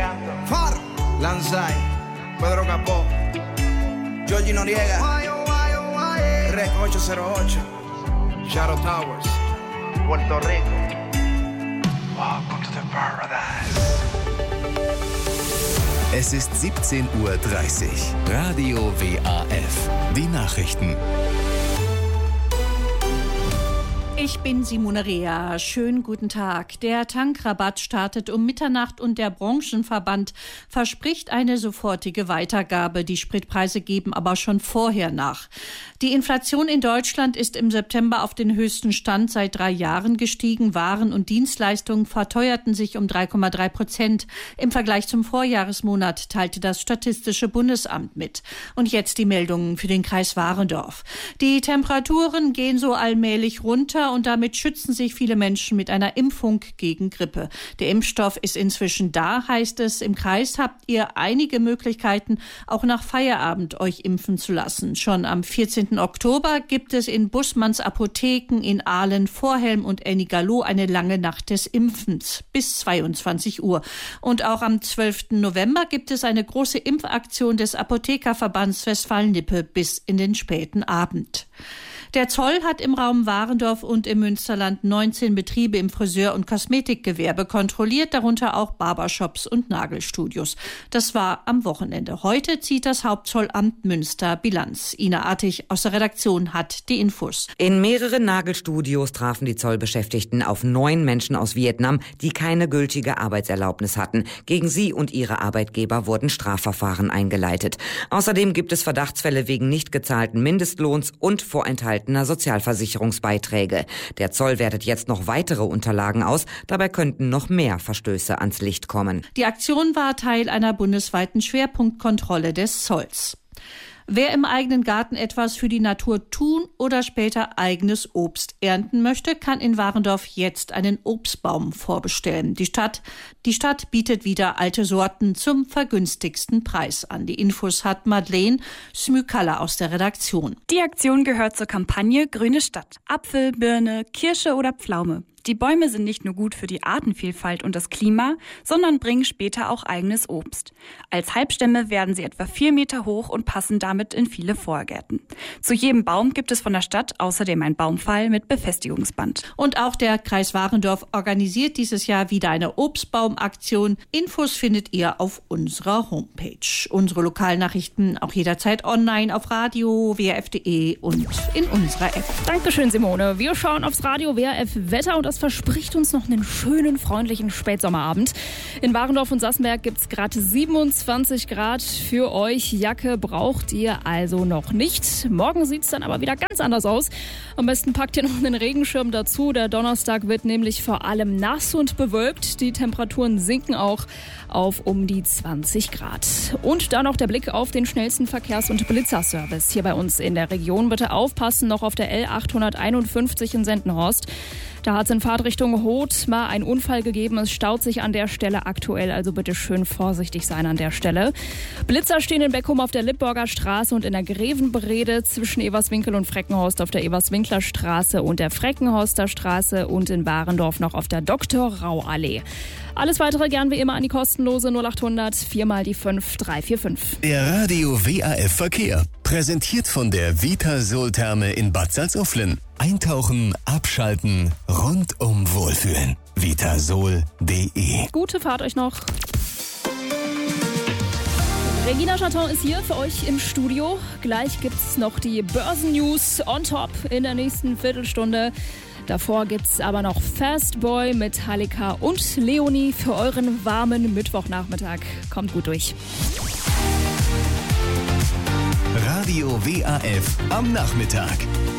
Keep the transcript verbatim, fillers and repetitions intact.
Faro, Lanzai, Pedro Capó, Georgie Noriega, Rec ocho cero ocho, Shadow Towers, Puerto Rico. Welcome to the paradise. Es ist siebzehn Uhr dreißig. Radio W A F. Die Nachrichten. Ich bin Simone Rea. Schönen guten Tag. Der Tankrabatt startet um Mitternacht und der Branchenverband verspricht eine sofortige Weitergabe. Die Spritpreise geben aber schon vorher nach. Die Inflation in Deutschland ist im September auf den höchsten Stand seit drei Jahren gestiegen. Waren und Dienstleistungen verteuerten sich um drei Komma drei Prozent im Vergleich zum Vorjahresmonat, teilte das Statistische Bundesamt mit. Und jetzt die Meldungen für den Kreis Warendorf. Die Temperaturen gehen so allmählich runter und damit schützen sich viele Menschen mit einer Impfung gegen Grippe. Der Impfstoff ist inzwischen da, heißt es. Im Kreis habt ihr einige Möglichkeiten, auch nach Feierabend euch impfen zu lassen. Schon am vierzehnten Oktober gibt es in Bussmanns Apotheken in Ahlen, Vorhelm und Ennigerloh eine lange Nacht des Impfens bis zweiundzwanzig Uhr. Und auch am zwölften November gibt es eine große Impfaktion des Apothekerverbands Westfalen-Lippe bis in den späten Abend. Der Zoll hat im Raum Warendorf und im Münsterland neunzehn Betriebe im Friseur- und Kosmetikgewerbe kontrolliert, darunter auch Barbershops und Nagelstudios. Das war am Wochenende. Heute zieht das Hauptzollamt Münster Bilanz. Ina Artig aus der Redaktion hat die Infos. In mehreren Nagelstudios trafen die Zollbeschäftigten auf neun Menschen aus Vietnam, die keine gültige Arbeitserlaubnis hatten. Gegen sie und ihre Arbeitgeber wurden Strafverfahren eingeleitet. Außerdem gibt es Verdachtsfälle wegen nicht gezahlten Mindestlohns und vorenthaltener Sozialversicherungsbeiträge. Der Zoll wertet jetzt noch weitere Unterlagen aus. Dabei könnten noch mehr Verstöße ans Licht kommen. Die Aktion war Teil einer bundesweiten Schwerpunktkontrolle des Zolls. Wer im eigenen Garten etwas für die Natur tun oder später eigenes Obst ernten möchte, kann in Warendorf jetzt einen Obstbaum vorbestellen. Die Stadt, die Stadt bietet wieder alte Sorten zum vergünstigsten Preis an. Die Infos hat Madeleine Smykalla aus der Redaktion. Die Aktion gehört zur Kampagne Grüne Stadt. Apfel, Birne, Kirsche oder Pflaume. Die Bäume sind nicht nur gut für die Artenvielfalt und das Klima, sondern bringen später auch eigenes Obst. Als Halbstämme werden sie etwa vier Meter hoch und passen damit in viele Vorgärten. Zu jedem Baum gibt es von der Stadt außerdem ein Baumfall mit Befestigungsband. Und auch der Kreis Warendorf organisiert dieses Jahr wieder eine Obstbaumaktion. Infos findet ihr auf unserer Homepage. Unsere Lokalnachrichten auch jederzeit online auf radio w r f punkt d e und in unserer App. Dankeschön, Simone. Wir schauen aufs Radio W R F Wetter und das verspricht uns noch einen schönen, freundlichen Spätsommerabend. In Warendorf und Sassenberg gibt es gerade siebenundzwanzig Grad. Für euch Jacke braucht ihr also noch nicht. Morgen sieht es dann aber wieder ganz anders aus. Am besten packt ihr noch einen Regenschirm dazu. Der Donnerstag wird nämlich vor allem nass und bewölkt. Die Temperaturen sinken auch auf um die zwanzig Grad. Und dann noch der Blick auf den schnellsten Verkehrs- und Blitzerservice hier bei uns in der Region. Bitte aufpassen, noch auf der L achthunderteinundfünfzig in Sendenhorst. Da hat es in Fahrtrichtung Hoth mal einen Unfall gegeben. Es staut sich an der Stelle aktuell, also bitte schön vorsichtig sein an der Stelle. Blitzer stehen in Beckum auf der Lippborger Straße und in der Grevenbrede zwischen Everswinkel und Freckenhorst auf der Everswinkler Straße und der Freckenhorster Straße und in Warendorf noch auf der Doktor Rau Allee. Alles weitere gern wie immer an die kostenlose null achthundert vier mal die fünf drei vier fünf. Der Radio W A F Verkehr. Präsentiert von der Vitasol-Therme in Bad Salzuflen. Eintauchen, abschalten, rundum wohlfühlen. vitasol punkt d e. Gute Fahrt euch noch. Regina Chaton ist hier für euch im Studio. Gleich gibt's noch die Börsennews on top in der nächsten Viertelstunde. Davor gibt's aber noch Fastboy mit Halika und Leonie für euren warmen Mittwochnachmittag. Kommt gut durch. Radio W A F am Nachmittag.